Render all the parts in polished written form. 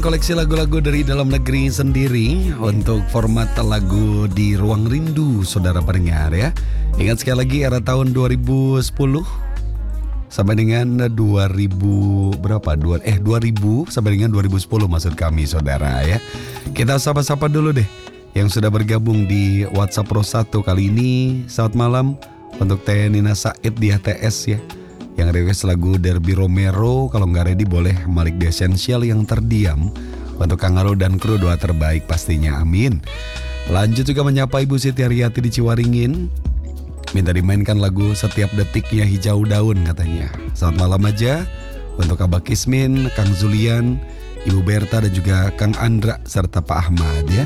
Koleksi lagu-lagu dari dalam negeri sendiri untuk format lagu di Ruang Rindu, saudara pendengar ya. Ingat sekali lagi era tahun 2010 sampai dengan 2000 sampai dengan 2010 maksud kami saudara ya. Kita sapa-sapa dulu deh yang sudah bergabung di WhatsApp Pro 1 kali ini. Selamat malam untuk Teh Nina Said di HTS ya, yang request lagu Derby Romero. Kalau nggak ready boleh Malik The Essential yang terdiam. Untuk Kang Aro dan kru doa terbaik pastinya, amin. Lanjut juga menyapa Ibu Siti Ariati di Ciwaringin, minta dimainkan lagu Setiap Detiknya Hijau Daun katanya. Selamat malam aja untuk Abah Kismin, Kang Zulian, Ibu Berta dan juga Kang Andra serta Pak Ahmad ya.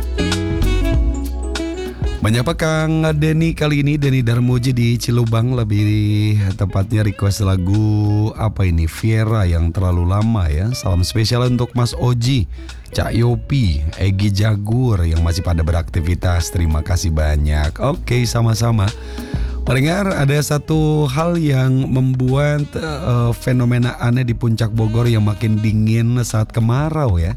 Menyapa Kang Denny kali ini, Denny Darmoji di Cilubang, lebih tepatnya request lagu apa ini, Viera yang terlalu lama ya. Salam spesial untuk Mas Oji, Cak Yopi, Egi Jagur yang masih pada beraktivitas. Terima kasih banyak. Oke, sama-sama. Pendengar, ada satu hal yang membuat fenomena aneh di Puncak Bogor yang makin dingin saat kemarau ya.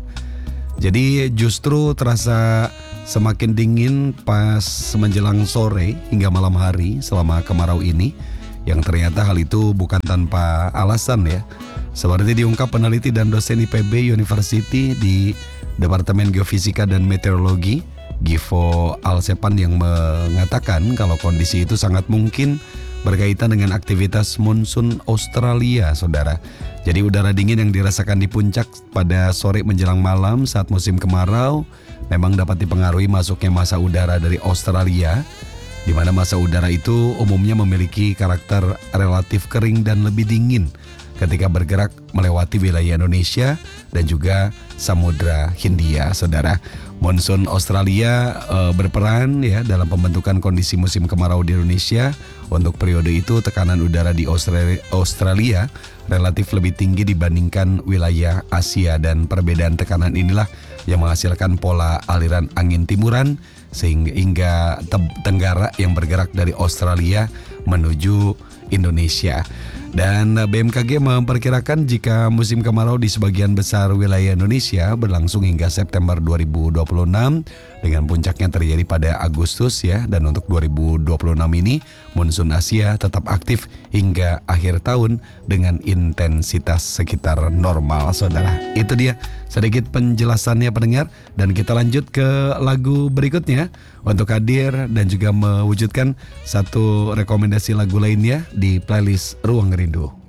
Jadi justru terasa semakin dingin pas menjelang sore hingga malam hari selama kemarau ini, yang ternyata hal itu bukan tanpa alasan ya. Seperti diungkap peneliti dan dosen IPB University di Departemen Geofisika dan Meteorologi, Givo Alsepan, yang mengatakan kalau kondisi itu sangat mungkin berkaitan dengan aktivitas monsun Australia, saudara. Jadi udara dingin yang dirasakan di puncak pada sore menjelang malam saat musim kemarau memang dapat dipengaruhi masuknya massa udara dari Australia, di mana massa udara itu umumnya memiliki karakter relatif kering dan lebih dingin ketika bergerak melewati wilayah Indonesia dan juga Samudra Hindia, saudara. Monsun Australia berperan ya dalam pembentukan kondisi musim kemarau di Indonesia. Untuk periode itu tekanan udara di Australia relatif lebih tinggi dibandingkan wilayah Asia, dan perbedaan tekanan inilah yang menghasilkan pola aliran angin timuran sehingga tenggara yang bergerak dari Australia menuju Indonesia. Dan BMKG memperkirakan jika musim kemarau di sebagian besar wilayah Indonesia berlangsung hingga September 2026 dengan puncaknya terjadi pada Agustus ya. Dan untuk 2026 ini monsun Asia tetap aktif hingga akhir tahun dengan intensitas sekitar normal, saudara. Itu dia sedikit penjelasannya pendengar, dan kita lanjut ke lagu berikutnya untuk hadir dan juga mewujudkan satu rekomendasi lagu lainnya di playlist Ruang Rindu.